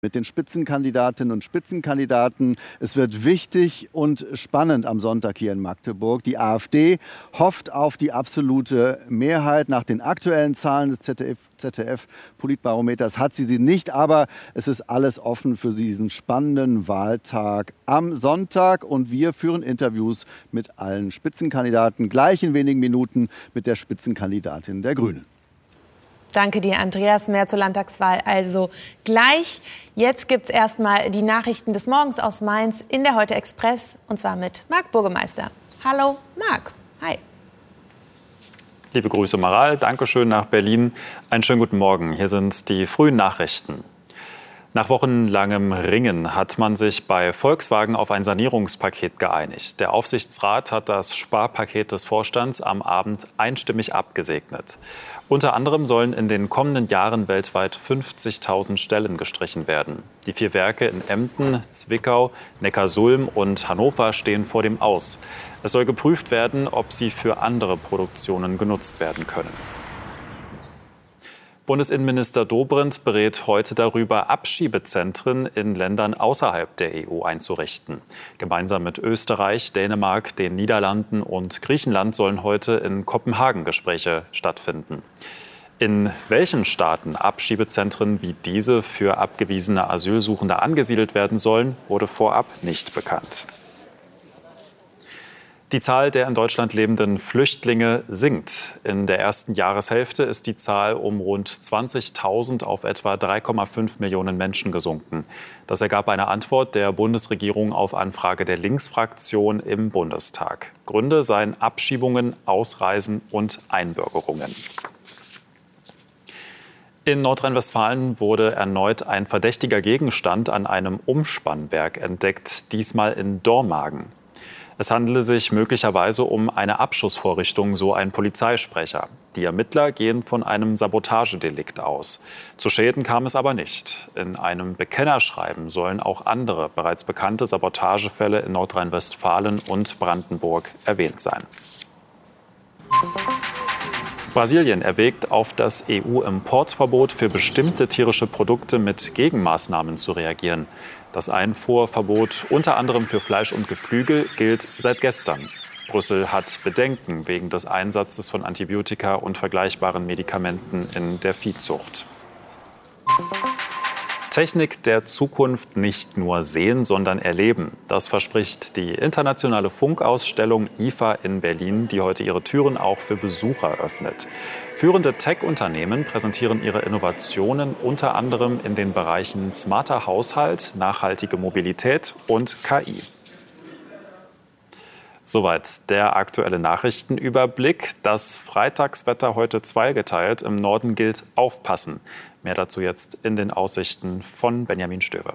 mit den Spitzenkandidatinnen und Spitzenkandidaten. Es wird wichtig und spannend am Sonntag hier in Magdeburg. Die AfD hofft auf die absolute Mehrheit. Nach den aktuellen Zahlen des ZDF-Politbarometers hat sie nicht, aber es ist alles offen für diesen spannenden Wahltag am Sonntag. Und wir führen Interviews mit allen Spitzenkandidaten, gleich in wenigen Minuten mit der Spitzenkandidatin der Grünen. Danke dir, Andreas. Mehr zur Landtagswahl also gleich. Jetzt gibt es erstmal die Nachrichten des Morgens aus Mainz in der Heute Express, und zwar mit Marc Burgemeister. Hallo, Marc. Hi. Liebe Grüße, Maral. Dankeschön nach Berlin. Einen schönen guten Morgen. Hier sind die frühen Nachrichten. Nach wochenlangem Ringen hat man sich bei Volkswagen auf ein Sanierungspaket geeinigt. Der Aufsichtsrat hat das Sparpaket des Vorstands am Abend einstimmig abgesegnet. Unter anderem sollen in den kommenden Jahren weltweit 50.000 Stellen gestrichen werden. Die 4 Werke in Emden, Zwickau, Neckarsulm und Hannover stehen vor dem Aus. Es soll geprüft werden, ob sie für andere Produktionen genutzt werden können. Bundesinnenminister Dobrindt berät heute darüber, Abschiebezentren in Ländern außerhalb der EU einzurichten. Gemeinsam mit Österreich, Dänemark, den Niederlanden und Griechenland sollen heute in Kopenhagen Gespräche stattfinden. In welchen Staaten Abschiebezentren wie diese für abgewiesene Asylsuchende angesiedelt werden sollen, wurde vorab nicht bekannt. Die Zahl der in Deutschland lebenden Flüchtlinge sinkt. In der ersten Jahreshälfte ist die Zahl um rund 20.000 auf etwa 3,5 Millionen Menschen gesunken. Das ergab eine Antwort der Bundesregierung auf Anfrage der Linksfraktion im Bundestag. Gründe seien Abschiebungen, Ausreisen und Einbürgerungen. In Nordrhein-Westfalen wurde erneut ein verdächtiger Gegenstand an einem Umspannwerk entdeckt, diesmal in Dormagen. Es handele sich möglicherweise um eine Abschussvorrichtung, so ein Polizeisprecher. Die Ermittler gehen von einem Sabotagedelikt aus. Zu Schäden kam es aber nicht. In einem Bekennerschreiben sollen auch andere bereits bekannte Sabotagefälle in Nordrhein-Westfalen und Brandenburg erwähnt sein. Brasilien erwägt, auf das EU-Importverbot für bestimmte tierische Produkte mit Gegenmaßnahmen zu reagieren. Das Einfuhrverbot unter anderem für Fleisch und Geflügel gilt seit gestern. Brüssel hat Bedenken wegen des Einsatzes von Antibiotika und vergleichbaren Medikamenten in der Viehzucht. Technik der Zukunft nicht nur sehen, sondern erleben. Das verspricht die internationale Funkausstellung IFA in Berlin, die heute ihre Türen auch für Besucher öffnet. Führende Tech-Unternehmen präsentieren ihre Innovationen unter anderem in den Bereichen smarter Haushalt, nachhaltige Mobilität und KI. Soweit der aktuelle Nachrichtenüberblick. Das Freitagswetter heute zweigeteilt. Im Norden gilt aufpassen. Mehr dazu jetzt in den Aussichten von Benjamin Stöwe.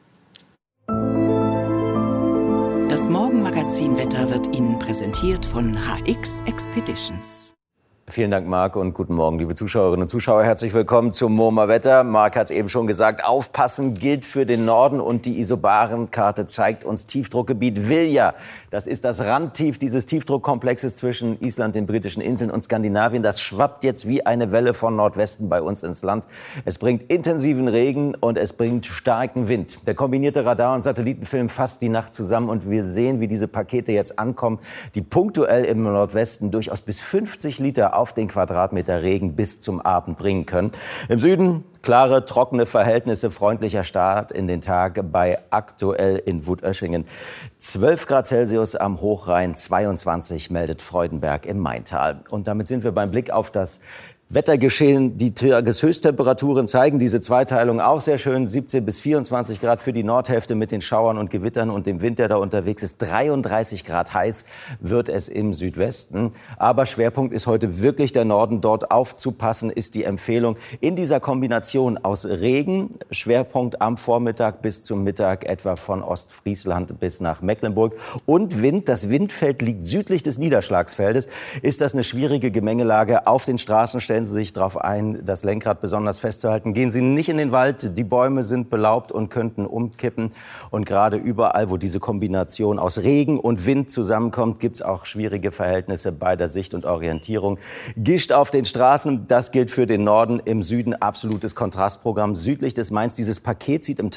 Das Morgenmagazin-Wetter wird Ihnen präsentiert von HX Expeditions. Vielen Dank, Marc, und guten Morgen, liebe Zuschauerinnen und Zuschauer. Herzlich willkommen zum MoMA Wetter. Marc hat es eben schon gesagt, aufpassen gilt für den Norden und die Isobarenkarte zeigt uns Tiefdruckgebiet Vilja. Das ist das Randtief dieses Tiefdruckkomplexes zwischen Island, den britischen Inseln und Skandinavien. Das schwappt jetzt wie eine Welle von Nordwesten bei uns ins Land. Es bringt intensiven Regen und es bringt starken Wind. Der kombinierte Radar- und Satellitenfilm fasst die Nacht zusammen und wir sehen, wie diese Pakete jetzt ankommen, die punktuell im Nordwesten durchaus bis 50 Liter auf den Quadratmeter Regen bis zum Abend bringen können. Im Süden klare, trockene Verhältnisse, freundlicher Start in den Tag bei aktuell in Wutöschingen. 12 Grad Celsius am Hochrhein, 22 meldet Freudenberg im Maintal. Und damit sind wir beim Blick auf das Wettergeschehen. Die Tageshöchsttemperaturen zeigen diese Zweiteilung auch sehr schön. 17 bis 24 Grad für die Nordhälfte mit den Schauern und Gewittern und dem Wind, der da unterwegs ist. 33 Grad heiß wird es im Südwesten. Aber Schwerpunkt ist heute wirklich der Norden. Dort aufzupassen ist die Empfehlung in dieser Kombination aus Regen, Schwerpunkt am Vormittag bis zum Mittag etwa von Ostfriesland bis nach Mecklenburg und Wind. Das Windfeld liegt südlich des Niederschlagsfeldes. Ist das eine schwierige Gemengelage auf den Straßen? Stellen Sie sich darauf ein, das Lenkrad besonders festzuhalten. Gehen Sie nicht in den Wald, die Bäume sind belaubt und könnten umkippen. Und gerade überall, wo diese Kombination aus Regen und Wind zusammenkommt, gibt es auch schwierige Verhältnisse bei der Sicht und Orientierung. Gischt auf den Straßen, das gilt für den Norden, im Süden absolutes Kontrastprogramm. Südlich des Mains, dieses Paket sieht im